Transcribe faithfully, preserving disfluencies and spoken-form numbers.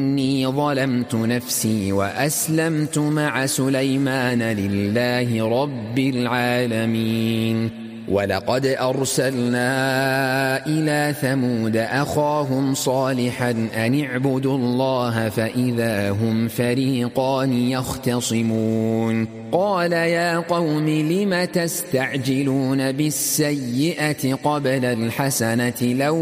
إني ظلمت نفسي وأسلمت مع سليمان لله رب العالمين. ولقد أرسلنا إلى ثمود أخاهم صالحا أن اعبدوا الله فإذا هم فريقان يختصمون. قال يا قوم لم تستعجلون بالسيئة قبل الحسنة لو